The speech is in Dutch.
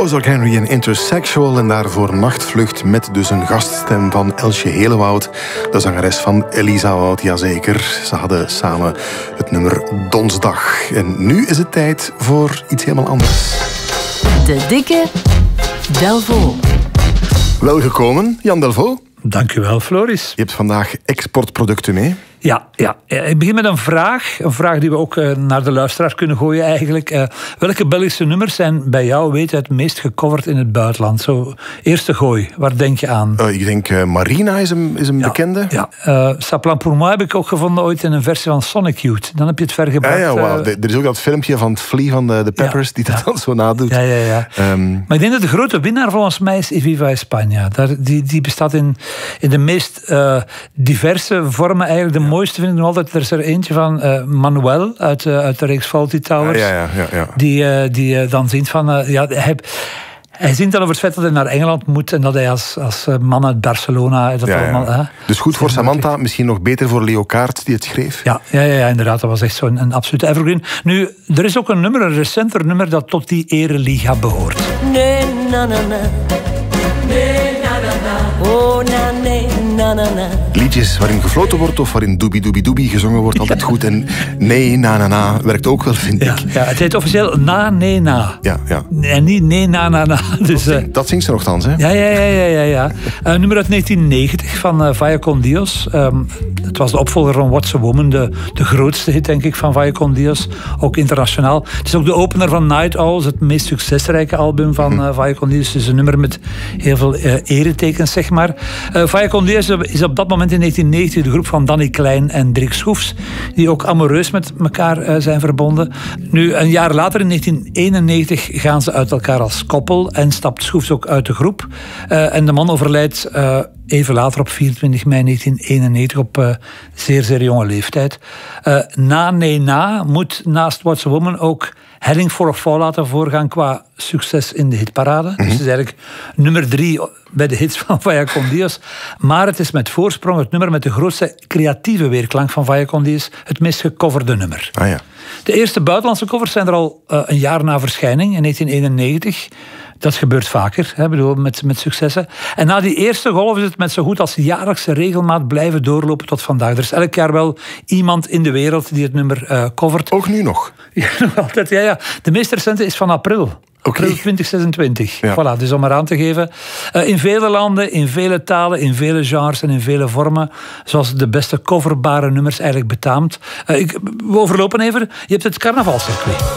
Ozark Henry en Intersexual en daarvoor Nachtvlucht met dus een gaststem van Elsje Helewoud, de zangeres van Elisa Woud, jazeker. Ze hadden samen het nummer Donsdag. En nu is het tijd voor iets helemaal anders. De dikke Delvaux. Welgekomen, Jan Delvaux. Dank u wel, Floris. Je hebt vandaag exportproducten mee. Ja. Ik begin met een vraag die we ook naar de luisteraar kunnen gooien eigenlijk. Welke Belgische nummers zijn bij jou, weet je, het meest gecoverd in het buitenland? Zo, eerste gooi, waar denk je aan? Ik denk Marina is een bekende. Ja, Ça Plan Pour Moi heb ik ook gevonden ooit in een versie van Sonic Youth. Dan heb je het ver gebracht. Wow. Er is ook dat filmpje van het Flea van de Peppers die dat dan zo nadoet. Ja. Maar ik denk dat de grote winnaar volgens mij is Viva España. Die bestaat in de meest diverse vormen eigenlijk. De mooiste vind ik nog altijd, er is er eentje van Manuel uit de reeks Fawlty Towers. Ja. Die dan zingt van... Hij zingt dan over het feit dat hij naar Engeland moet en dat hij als man uit Barcelona... Dus goed voor Samantha, misschien nog beter voor Leo Kaert die het schreef. Ja, inderdaad, dat was echt zo'n absolute evergreen. Nu, er is ook een recenter nummer dat tot die ereliga behoort. Nee, na na na. Nee, na na na. Oh, na, nee, na na na. Liedjes waarin gefloten wordt of waarin doobie doobie doobie gezongen wordt, altijd goed. En nee, na werkt ook wel, vind ik. Ja, het heet officieel na, nee, na. Ja. En niet nee, na. Dus, dat zingt ze nogthans, hè? Ja. Nummer uit 1990 van Vaya Con Dios. Het was de opvolger van What's a Woman, de grootste hit, denk ik, van Vaya Con Dios. Ook internationaal. Het is ook de opener van Night Owls, het meest succesrijke album van Vaya Con Dios. Het is een nummer met heel veel eretekens, zeg maar. Vaya Con Dios is op dat moment in 1990 de groep van Danny Klein en Dirk Schroefs, die ook amoureus met elkaar zijn verbonden. Nu, een jaar later, in 1991, gaan ze uit elkaar als koppel en stapt Schroefs ook uit de groep. En de man overlijdt even later op 24 mei 1991 op zeer jonge leeftijd. Na moet naast What's a Woman ook Heading for a Fall laten voorgaan qua succes in de hitparade. Dus het is eigenlijk nummer 3 bij de hits van Vaya Con Dios. Maar het is met voorsprong het nummer met de grootste creatieve weerklank van Vaya Con Dios, het meest gecoverde nummer. Ah, ja. De eerste buitenlandse covers zijn er al een jaar na verschijning, in 1991. Dat gebeurt vaker, met successen. En na die eerste golf is het met zo goed als jaarlijkse regelmaat blijven doorlopen tot vandaag. Er is elk jaar wel iemand in de wereld die het nummer covert. Ook nu nog? Ja, nog altijd, ja. De meest recente is van april. April 2026. Ja. Voilà, dus om eraan te geven. In vele landen, in vele talen, in vele genres en in vele vormen. Zoals de beste coverbare nummers eigenlijk betaamt. We overlopen even. Je hebt het carnavalscircuit.